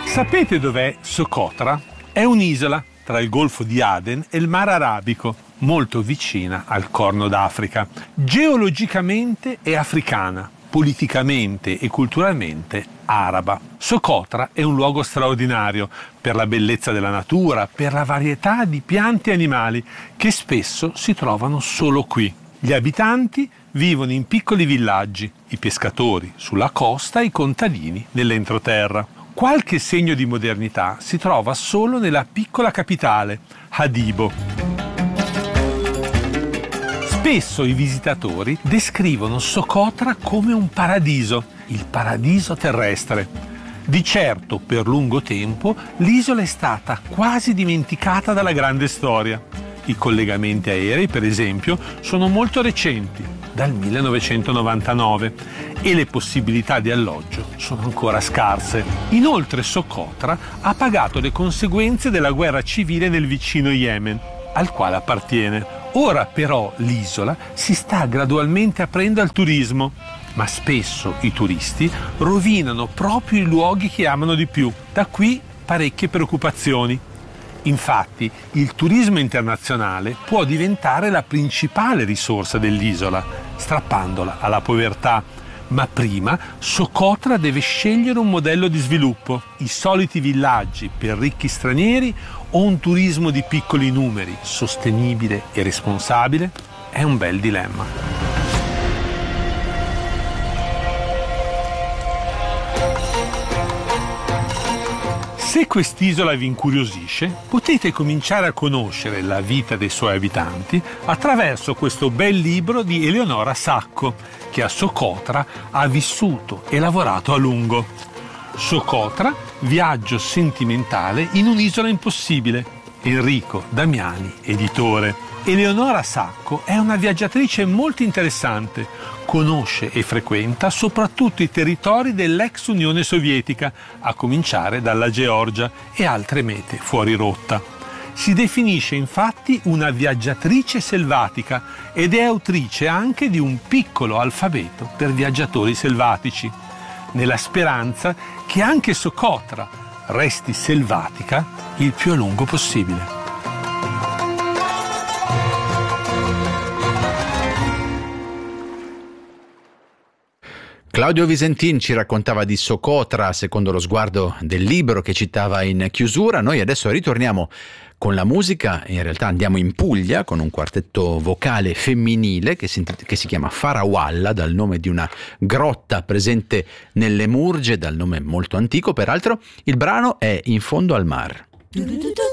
Sapete dov'è Socotra? È un'isola tra il Golfo di Aden e il Mar Arabico, molto vicina al Corno d'Africa. Geologicamente è africana, politicamente e culturalmente araba. Socotra è un luogo straordinario per la bellezza della natura, per la varietà di piante e animali che spesso si trovano solo qui. Gli abitanti vivono in piccoli villaggi, i pescatori sulla costa e i contadini nell'entroterra. Qualche segno di modernità si trova solo nella piccola capitale, Hadibo. Spesso i visitatori descrivono Socotra come un paradiso, il paradiso terrestre. Di certo, per lungo tempo, l'isola è stata quasi dimenticata dalla grande storia. I collegamenti aerei, per esempio, sono molto recenti, dal 1999, e le possibilità di alloggio sono ancora scarse. Inoltre Socotra ha pagato le conseguenze della guerra civile nel vicino Yemen, al quale appartiene. Ora però l'isola si sta gradualmente aprendo al turismo, ma spesso i turisti rovinano proprio i luoghi che amano di più. Da qui parecchie preoccupazioni. Infatti, il turismo internazionale può diventare la principale risorsa dell'isola, strappandola alla povertà. Ma prima Socotra deve scegliere un modello di sviluppo: i soliti villaggi per ricchi stranieri o un turismo di piccoli numeri, sostenibile e responsabile? È un bel dilemma. Se quest'isola vi incuriosisce, potete cominciare a conoscere la vita dei suoi abitanti attraverso questo bel libro di Eleonora Sacco, che a Socotra ha vissuto e lavorato a lungo. Socotra, viaggio sentimentale in un'isola impossibile. Enrico Damiani, editore. Eleonora Sacco è una viaggiatrice molto interessante. Conosce e frequenta soprattutto i territori dell'ex Unione Sovietica, a cominciare dalla Georgia e altre mete fuori rotta. Si definisce infatti una viaggiatrice selvatica ed è autrice anche di un piccolo alfabeto per viaggiatori selvatici, nella speranza che anche Socotra resti selvatica il più a lungo possibile. Claudio Visentin ci raccontava di Socotra secondo lo sguardo del libro che citava in chiusura. Noi adesso ritorniamo con la musica, in realtà andiamo in Puglia con un quartetto vocale femminile che si chiama Farawalla, dal nome di una grotta presente nelle Murge, dal nome molto antico peraltro. Il brano è In fondo al mar.